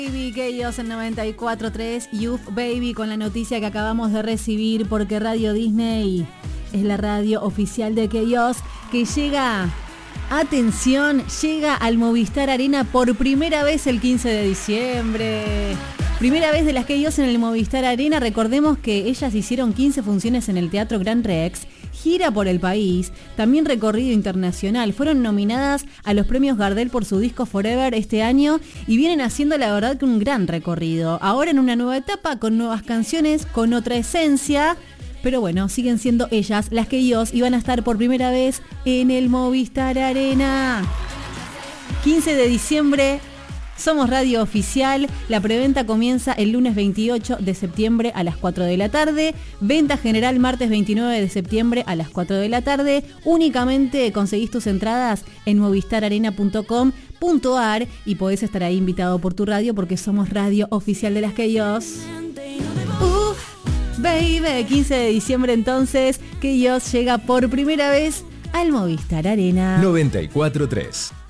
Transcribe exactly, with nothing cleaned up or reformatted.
Baby, que ellos en noventa y cuatro punto tres, Youth Baby, con la noticia que acabamos de recibir, porque Radio Disney es la radio oficial de Chaos, que llega, atención, llega al Movistar Arena por primera vez el quince de diciembre. Primera vez de las Chaos en el Movistar Arena. Recordemos que ellas hicieron quince funciones en el Teatro Gran Rex, gira por el país, también recorrido internacional. Fueron nominadas a los premios Gardel por su disco Forever este año y vienen haciendo, la verdad, que un gran recorrido. Ahora en una nueva etapa, con nuevas canciones, con otra esencia, pero bueno, siguen siendo ellas las Chaos y van a estar por primera vez en el Movistar Arena. quince de diciembre. Somos radio oficial, la preventa comienza el lunes veintiocho de septiembre a las cuatro de la tarde, venta general martes veintinueve de septiembre a las cuatro de la tarde, únicamente conseguís tus entradas en movistar arena punto com punto a r y podés estar ahí invitado por tu radio porque somos radio oficial de las Chaos. Uf, baby, quince de diciembre entonces, Chaos llega por primera vez al Movistar Arena. noventa y cuatro punto tres